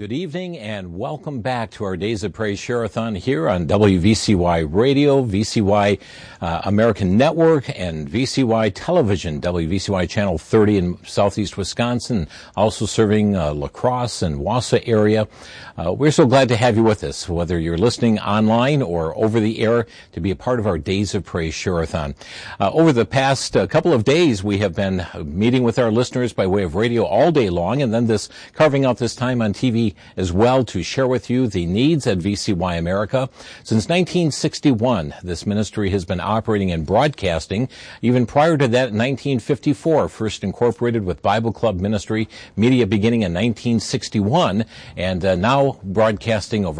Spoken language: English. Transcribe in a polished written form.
Good evening and welcome back to our Days of Praise Share-a-thon here on WVCY Radio, VCY American Network, and VCY Television, WVCY Channel 30 in southeast Wisconsin, also serving La Crosse and Wausau area. We're so glad to have you with us, whether you're listening online or over the air, to be a part of our Days of Praise Share-a-thon. Over the past couple of days, we have been meeting with our listeners by way of radio all day long, and then carving out this time on TV as well to share with you the needs at VCY America. Since 1961, this ministry has been operating in broadcasting. Even prior to that, in 1954, first incorporated with Bible Club Ministry, media beginning in 1961, and now broadcasting over